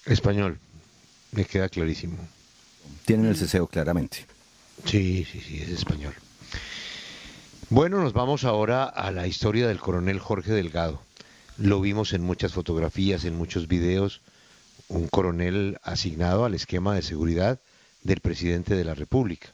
Español, me queda clarísimo. Tienen el ceseo claramente. Sí, sí, sí, es español. Bueno, nos vamos ahora a la historia del coronel Jorge Delgado. Lo vimos en muchas fotografías, en muchos videos, un coronel asignado al esquema de seguridad del presidente de la República.